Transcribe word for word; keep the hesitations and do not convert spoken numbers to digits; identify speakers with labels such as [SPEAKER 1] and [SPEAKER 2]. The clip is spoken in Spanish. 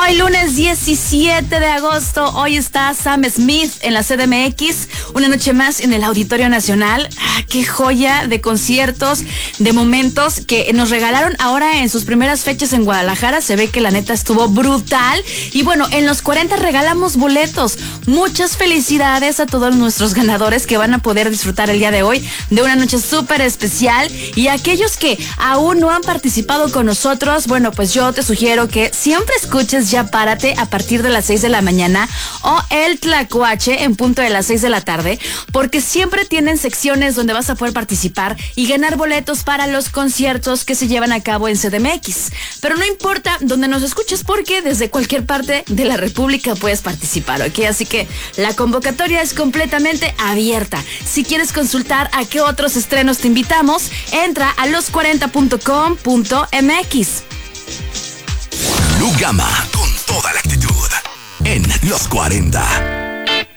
[SPEAKER 1] Hoy lunes diecisiete de agosto, hoy está Sam Smith en la C D M X, una noche más en el Auditorio Nacional. Ah, qué joya de conciertos, de momentos que nos regalaron ahora en sus primeras fechas en Guadalajara. Se ve que la neta estuvo brutal. Y bueno, en los cuarenta regalamos boletos. Muchas felicidades a todos nuestros ganadores que van a poder disfrutar el día de hoy de una noche súper especial. Y a aquellos que aún no han participado con nosotros, bueno, pues yo te sugiero que siempre escuches Ya Párate a partir de las seis de la mañana o El Tlacuache en punto de las seis de la tarde, porque siempre tienen secciones donde vas a poder participar y ganar boletos para los conciertos que se llevan a cabo en C D M X. Pero no importa donde nos escuches, porque desde cualquier parte de la República puedes participar, ¿ok? Así que la convocatoria es completamente abierta. Si quieres consultar a qué otros estrenos te invitamos, entra a los cuarenta punto com punto m x.
[SPEAKER 2] Blue Gama, con toda la actitud, en Los cuarenta.